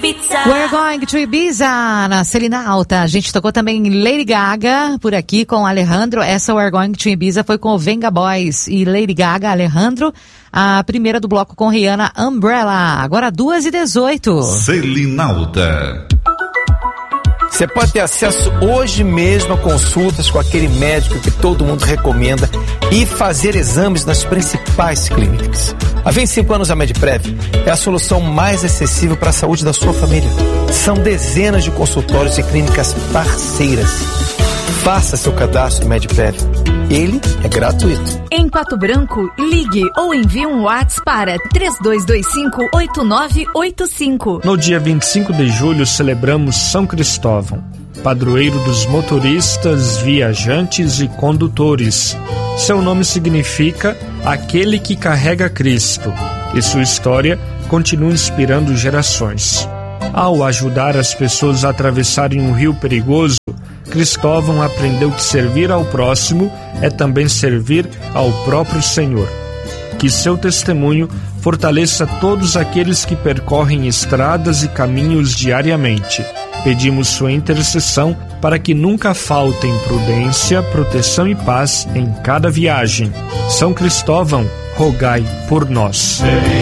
Ibiza. We're going to Ibiza, na Celina Alta. A gente tocou também Lady Gaga por aqui com Alejandro. Essa We're going to Ibiza foi com o Venga Boys e Lady Gaga, Alejandro. A primeira do bloco com Rihanna, Umbrella. Agora 2h18. Celina Alta. Você pode ter acesso hoje mesmo a consultas com aquele médico que todo mundo recomenda e fazer exames nas principais clínicas. Há 25 anos a Medprev é a solução mais acessível para a saúde da sua família. São dezenas de consultórios e clínicas parceiras. Faça seu cadastro no Medprev. Ele é gratuito. Em Pato Branco, ligue ou envie um WhatsApp para 3225-8985. No dia 25 de julho, celebramos São Cristóvão, padroeiro dos motoristas, viajantes e condutores. Seu nome significa aquele que carrega Cristo, e sua história continua inspirando gerações. Ao ajudar as pessoas a atravessarem um rio perigoso, Cristóvão aprendeu que servir ao próximo é também servir ao próprio Senhor. Que seu testemunho fortaleça todos aqueles que percorrem estradas e caminhos diariamente. Pedimos sua intercessão para que nunca faltem prudência, proteção e paz em cada viagem. São Cristóvão, rogai por nós.